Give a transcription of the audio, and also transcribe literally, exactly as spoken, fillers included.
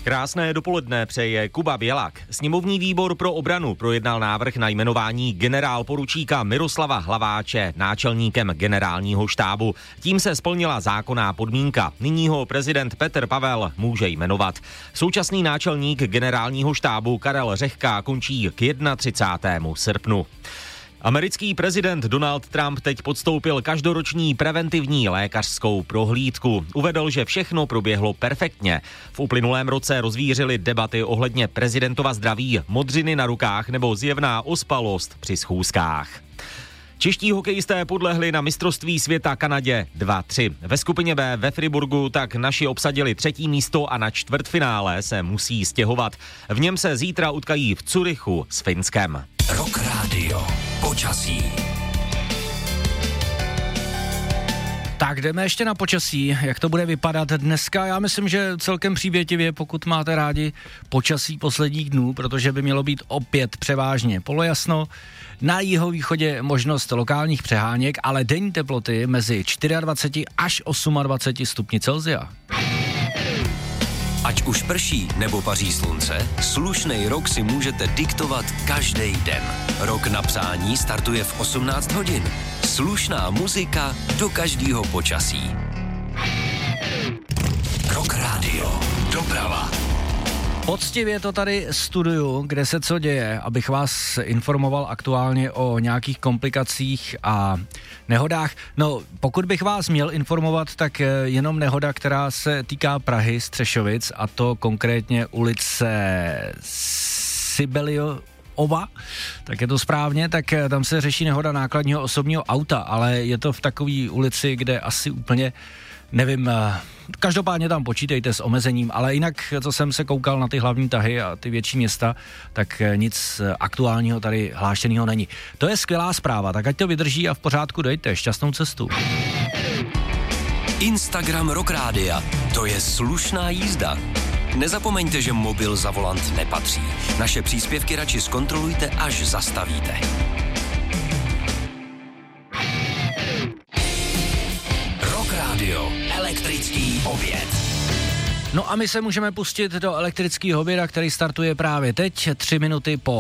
Krásné dopoledne přeje Kuba Bělak. Sněmovní výbor pro obranu projednal návrh na jmenování generálporučíka Miroslava Hlaváče náčelníkem generálního štábu. Tím se splnila zákonná podmínka. Nyní ho prezident Petr Pavel může jmenovat. Současný náčelník generálního štábu Karel Řehka končí k třicátému prvnímu srpnu. Americký prezident Donald Trump teď podstoupil každoroční preventivní lékařskou prohlídku. Uvedl, že všechno proběhlo perfektně. V uplynulém roce rozvířily debaty ohledně prezidentova zdraví, modřiny na rukách nebo zjevná ospalost při schůzkách. Čeští hokejisté podlehli na mistrovství světa Kanadě dva tři. Ve skupině B ve Friburgu tak naši obsadili třetí místo a na čtvrtfinále se musí stěhovat. V něm se zítra utkají v Curychu s Finskem. Rock Radio. Počasí. Tak jdeme ještě na počasí, jak to bude vypadat dneska. Já myslím, že celkem přívětivě, pokud máte rádi počasí posledních dnů, protože by mělo být opět převážně polojasno. Na jihovýchodě možnost lokálních přeháněk, ale denní teploty mezi dvacet čtyři až dvacet osm stupni Celsia. Ať už prší nebo paří slunce, slušnej rok si můžete diktovat každý den. Rok na přání startuje v osmnáct hodin. Slušná muzika do každého počasí. Rock Radio. Doprava. Poctivě to tady studuju, kde se co děje, abych vás informoval aktuálně o nějakých komplikacích a nehodách. No, pokud bych vás měl informovat, tak jenom nehoda, která se týká Prahy, Střešovic, a to konkrétně ulice Sibeliova, tak je to správně, tak tam se řeší nehoda nákladního osobního auta, ale je to v takové ulici, kde asi úplně nevím, každopádně tam počítejte s omezením, ale jinak, co jsem se koukal na ty hlavní tahy a ty větší města, tak nic aktuálního tady hlášeného není. To je skvělá zpráva, tak ať to vydrží a v pořádku dejte, šťastnou cestu. Instagram Rock Rádia, to je slušná jízda. Nezapomeňte, že mobil za volant nepatří. Naše příspěvky radši zkontrolujte, až zastavíte. Radio, elektrický oběd. No a my se můžeme pustit do elektrického oběda, který startuje právě teď, tři minuty po